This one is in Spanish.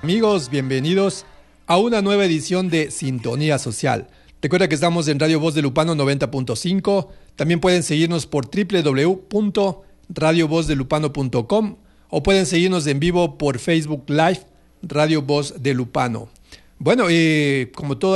Amigos, bienvenidos a una nueva edición de Sintonía Social. Recuerda que estamos en Radio Voz de Lupano 90.5. También pueden seguirnos por www.radiovozdelupano.com o pueden seguirnos en vivo por Facebook Live, Radio Voz de Lupano. Bueno, como todo